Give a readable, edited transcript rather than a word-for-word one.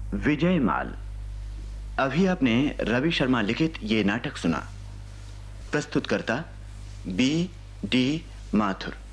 विजय माल। अभी आपने रवि शर्मा लिखित ये नाटक सुना। प्रस्तुतकर्ता B.D. माथुर।